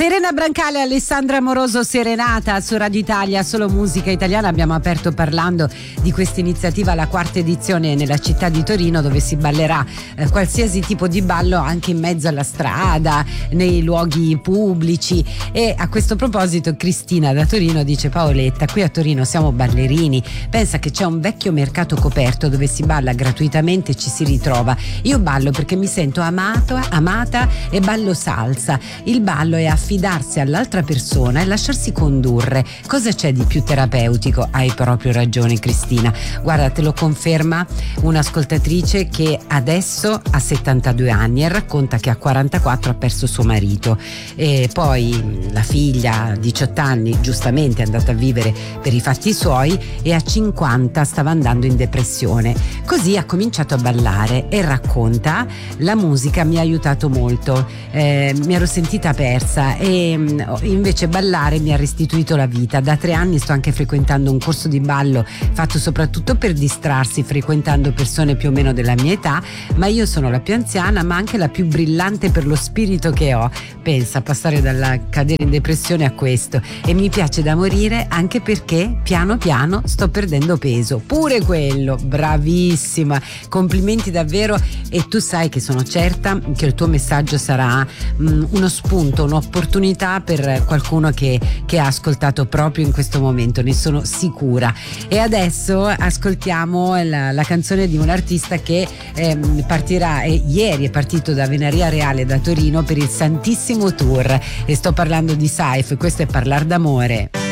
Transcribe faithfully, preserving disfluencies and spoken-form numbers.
Serena Brancale e Alessandra Amoroso, Serenata su Radio Italia, solo musica italiana. Abbiamo aperto parlando di questa iniziativa, la quarta edizione nella città di Torino, dove si ballerà eh, qualsiasi tipo di ballo anche in mezzo alla strada, nei luoghi pubblici. E a questo proposito Cristina da Torino dice: Paoletta, qui a Torino siamo ballerini, pensa che c'è un vecchio mercato coperto dove si balla gratuitamente e ci si ritrova. Io ballo perché mi sento amato, amata e ballo salsa. Il ballo è affidarsi all'altra persona e lasciarsi condurre. Cosa c'è di più terapeutico? Hai proprio ragione, Cristina. Guarda, te lo conferma un'ascoltatrice che adesso ha settantadue anni e racconta che a quarantaquattro ha perso suo marito, e poi la figlia, diciotto anni, giustamente è andata a vivere per i fatti suoi, e a cinquanta stava andando in depressione. Così ha cominciato a ballare e racconta: la musica mi ha aiutato molto, eh, mi ero sentita persa e invece ballare mi ha restituito la vita. Da tre anni sto anche frequentando un corso di ballo fatto soprattutto per distrarsi, frequentando persone più o meno della mia età, ma io sono la più anziana ma anche la più brillante per lo spirito che ho. Pensa, passare dalla cadere in depressione a questo, e mi piace da morire anche perché piano piano sto perdendo peso, pure quello. Bravissima, complimenti davvero, e tu sai che sono certa che il tuo messaggio sarà mh, uno spunto, un'opportunità per qualcuno che, che ha ascoltato proprio in questo momento, ne sono sicura. E adesso ascoltiamo la, la canzone di un artista che ehm, partirà, e ieri è partito da Venaria Reale, da Torino, per il Santissimo Tour, e sto parlando di Saif. Questo è Parlar d'amore.